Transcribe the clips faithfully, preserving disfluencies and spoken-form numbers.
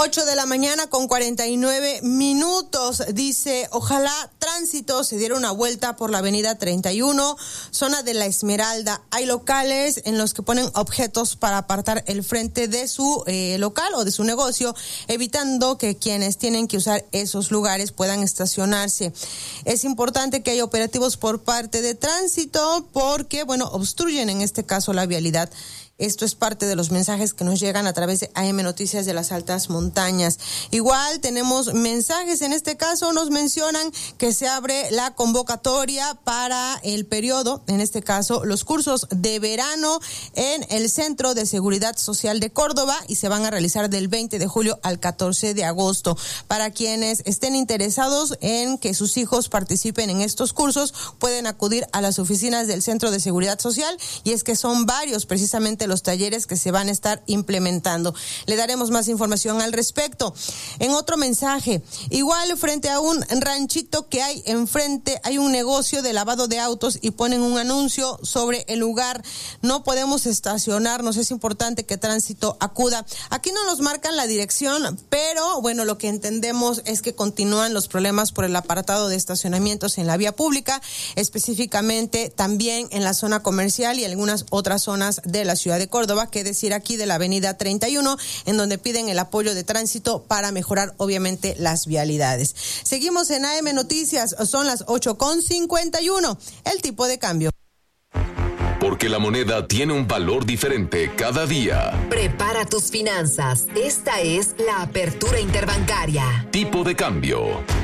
ocho de la mañana con cuarenta y nueve minutos. Dice, ojalá Tránsito se diera una vuelta por la avenida treinta y uno, zona de La Esmeralda. Hay locales en los que ponen objetos para apartar el frente de su eh, local o de su negocio, evitando que quienes tienen que usar esos lugares puedan estacionarse. Es importante que haya operativos por parte de Tránsito porque, bueno, obstruyen en este caso la vialidad. Esto es parte de los mensajes que nos llegan a través de A M Noticias de las Altas Montañas. Igual tenemos mensajes, en este caso nos mencionan que se abre la convocatoria para el periodo, en este caso los cursos de verano en el Centro de Seguridad Social de Córdoba y se van a realizar del veinte de julio al catorce de agosto. Para quienes estén interesados en que sus hijos participen en estos cursos, pueden acudir a las oficinas del Centro de Seguridad Social y es que son varios precisamente los talleres que se van a estar implementando. Le daremos más información al respecto. En otro mensaje, igual frente a un ranchito que hay enfrente, hay un negocio de lavado de autos y ponen un anuncio sobre el lugar. No podemos estacionarnos, es importante que Tránsito acuda. Aquí no nos marcan la dirección, pero bueno, lo que entendemos es que continúan los problemas por el apartado de estacionamientos en la vía pública, específicamente también en la zona comercial y algunas otras zonas de la ciudad de Córdoba, que decir aquí de la avenida treinta y uno, en donde piden el apoyo de Tránsito para mejorar obviamente las vialidades. Seguimos en A M Noticias, son las ocho con cincuenta y uno, el tipo de cambio. Porque la moneda tiene un valor diferente cada día. Prepara tus finanzas, esta es la apertura interbancaria. Tipo de cambio.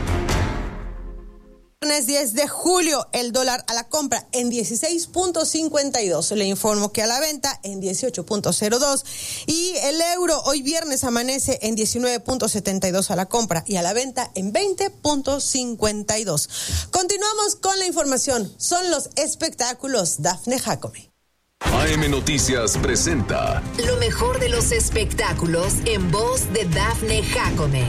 Viernes diez de julio, el dólar a la compra en dieciséis punto cincuenta y dos. Le informo que a la venta en dieciocho punto cero dos. Y el euro hoy viernes amanece en diecinueve punto setenta y dos a la compra y a la venta en veinte punto cincuenta y dos. Continuamos con la información. Son los espectáculos. Dafne Jacome. A M Noticias presenta lo mejor de los espectáculos en voz de Dafne Jacome.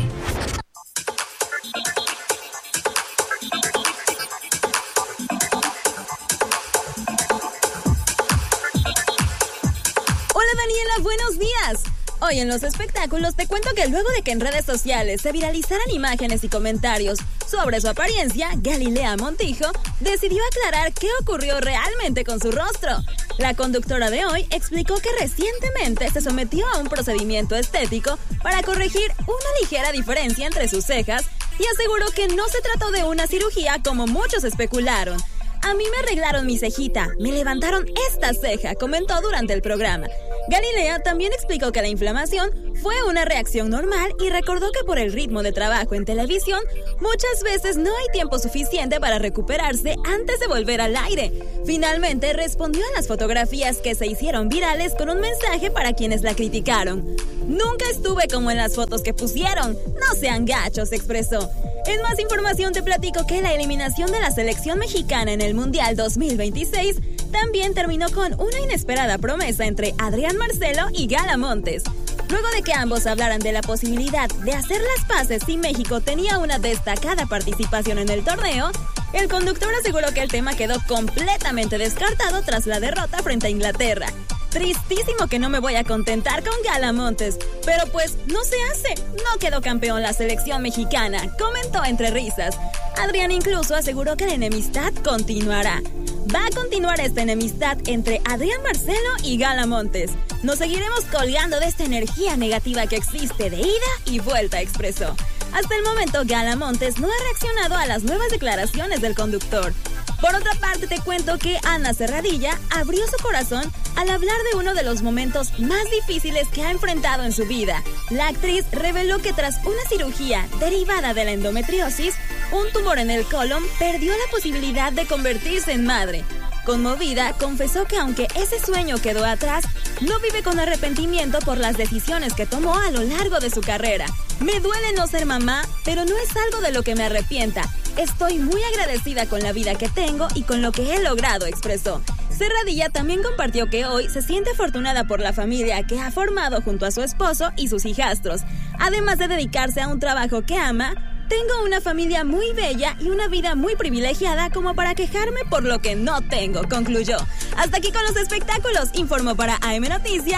Daniela, buenos días. Hoy en los espectáculos te cuento que luego de que en redes sociales se viralizaran imágenes y comentarios sobre su apariencia, Galilea Montijo decidió aclarar qué ocurrió realmente con su rostro. La conductora de hoy explicó que recientemente se sometió a un procedimiento estético para corregir una ligera diferencia entre sus cejas y aseguró que no se trató de una cirugía como muchos especularon. A mí me arreglaron mi cejita, me levantaron esta ceja, comentó durante el programa. Galilea también explicó que la inflamación fue una reacción normal y recordó que por el ritmo de trabajo en televisión, muchas veces no hay tiempo suficiente para recuperarse antes de volver al aire. Finalmente respondió a las fotografías que se hicieron virales con un mensaje para quienes la criticaron. Nunca estuve como en las fotos que pusieron, no sean gachos, expresó. En más información te platico que la eliminación de la selección mexicana en el Mundial dos mil veintiséis también terminó con una inesperada promesa entre Adrián Marcelo y Gala Montes. Luego de que ambos hablaran de la posibilidad de hacer las paces si México tenía una destacada participación en el torneo, el conductor aseguró que el tema quedó completamente descartado tras la derrota frente a Inglaterra. Tristísimo que no me voy a contentar con Gala Montes, pero pues no se hace, no quedó campeón la selección mexicana, comentó entre risas. Adrián incluso aseguró que la enemistad continuará. Va a continuar esta enemistad entre Adrián Marcelo y Gala Montes. Nos seguiremos colgando de esta energía negativa que existe de ida y vuelta, expresó. Hasta el momento, Gala Montes no ha reaccionado a las nuevas declaraciones del conductor. Por otra parte, te cuento que Ana Serradilla abrió su corazón al hablar de uno de los momentos más difíciles que ha enfrentado en su vida. La actriz reveló que tras una cirugía derivada de la endometriosis, un tumor en el colon perdió la posibilidad de convertirse en madre. Conmovida, confesó que aunque ese sueño quedó atrás, no vive con arrepentimiento por las decisiones que tomó a lo largo de su carrera. Me duele no ser mamá, pero no es algo de lo que me arrepienta. Estoy muy agradecida con la vida que tengo y con lo que he logrado, expresó. Serradilla también compartió que hoy se siente afortunada por la familia que ha formado junto a su esposo y sus hijastros. Además de dedicarse a un trabajo que ama, tengo una familia muy bella y una vida muy privilegiada como para quejarme por lo que no tengo, concluyó. Hasta aquí con los espectáculos, informó para A M Noticias.